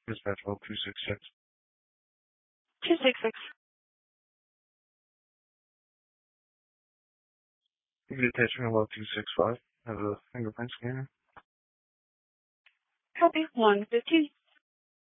Dispatch well 266. 266. You can attach me well 265. Have a fingerprint scanner. Copy 115.